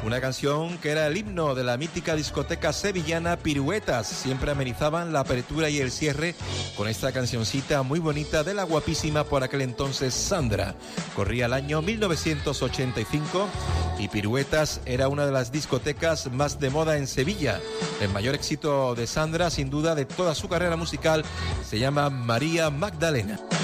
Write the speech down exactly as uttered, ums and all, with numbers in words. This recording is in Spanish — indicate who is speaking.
Speaker 1: Una canción que era el himno de la mítica discoteca sevillana Piruetas. Siempre amenizaban la apertura y el cierre con esta cancioncita muy bonita de la guapísima por aquel entonces Sandra. Corría el año mil novecientos ochenta y cinco y Piruetas era una de las discotecas más de moda en Sevilla. El mayor éxito de Sandra, sin duda, de toda su carrera musical, se llama María Magdalena.